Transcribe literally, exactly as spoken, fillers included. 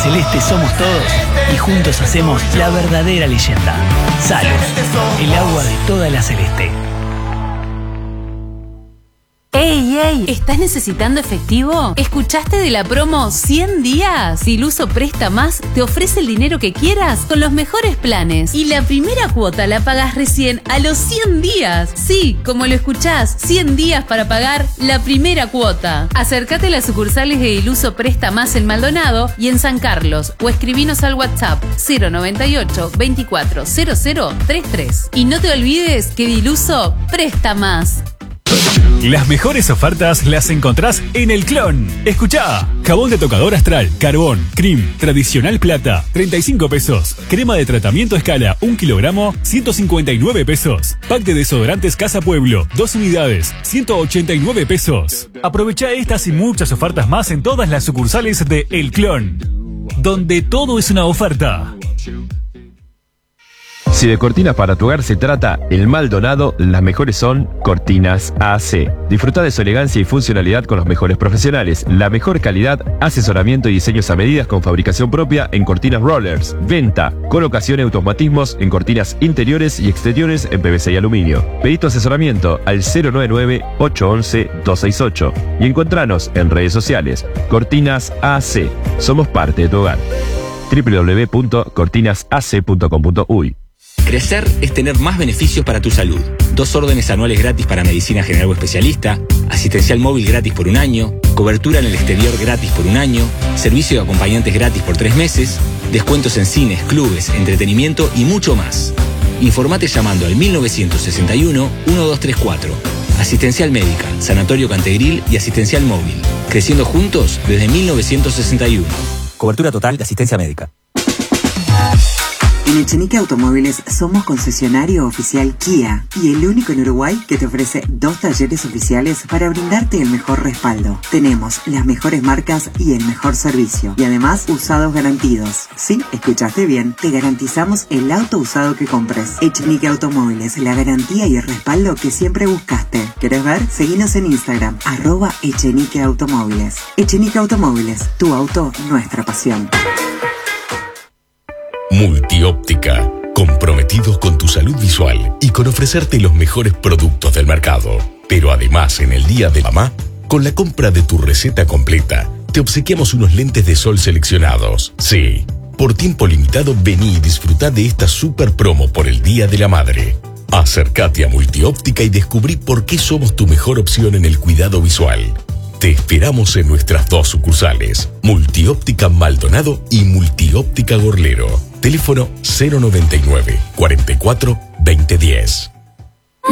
Celeste somos todos y juntos hacemos la verdadera leyenda. Salud, el agua de toda la Celeste. ¡Ey, ey! ¿Estás necesitando efectivo? ¿Escuchaste de la promo cien días? Diluso Presta Más te ofrece el dinero que quieras con los mejores planes. Y la primera cuota la pagas recién a los cien días. Sí, como lo escuchás, cien días para pagar la primera cuota. Acércate a las sucursales de Diluso Presta Más en Maldonado y en San Carlos o escribinos al WhatsApp cero noventa y ocho, veinticuatro, cero cero treinta y tres. Y no te olvides que Diluso Presta Más. Las mejores ofertas las encontrás en El Clon. Escuchá: jabón de tocador Astral, carbón, cream, tradicional plata, treinta y cinco pesos. Crema de tratamiento Escala, un kilogramo, ciento cincuenta y nueve pesos. Pack de desodorantes Casa Pueblo, dos unidades, ciento ochenta y nueve pesos. Aprovechá estas y muchas ofertas más en todas las sucursales de El Clon, donde todo es una oferta. Si de cortinas para tu hogar se trata, en Maldonado las mejores son Cortinas A C. Disfruta de su elegancia y funcionalidad con los mejores profesionales, la mejor calidad, asesoramiento y diseños a medidas con fabricación propia en cortinas rollers, venta, colocación y automatismos en cortinas interiores y exteriores en P V C y aluminio. Pedí tu asesoramiento al cero nueve nueve, ocho once, dos seis ocho y encontranos en redes sociales. Cortinas A C. Somos parte de tu hogar. doble u doble u doble u punto cortinas a c punto com punto u y. Crecer es tener más beneficios para tu salud. Dos órdenes anuales gratis para medicina general o especialista, asistencial móvil gratis por un año, cobertura en el exterior gratis por un año, servicio de acompañantes gratis por tres meses, descuentos en cines, clubes, entretenimiento y mucho más. Informate llamando al mil novecientos sesenta y uno, doce treinta y cuatro. Asistencial médica, sanatorio Cantegril y asistencial móvil. Creciendo juntos desde mil novecientos sesenta y uno. Cobertura total de asistencia médica. En Echenique Automóviles somos concesionario oficial Kia y el único en Uruguay que te ofrece dos talleres oficiales para brindarte el mejor respaldo. Tenemos las mejores marcas y el mejor servicio. Y además, usados garantidos. Sí, escuchaste bien. Te garantizamos el auto usado que compres. Echenique Automóviles, la garantía y el respaldo que siempre buscaste. ¿Querés ver? Seguinos en Instagram, arroba Echenique Automóviles. Echenique Automóviles, tu auto, nuestra pasión. Multióptica, comprometidos con tu salud visual y con ofrecerte los mejores productos del mercado. Pero además, en el Día de Mamá, con la compra de tu receta completa, te obsequiamos unos lentes de sol seleccionados. Sí, por tiempo limitado vení y disfrutá de esta super promo por el Día de la Madre. Acércate a Multióptica y descubrí por qué somos tu mejor opción en el cuidado visual. Te esperamos en nuestras dos sucursales, Multióptica Maldonado y Multióptica Gorlero. Teléfono cero noventa y nueve, cuarenta y cuatro, veinte diez.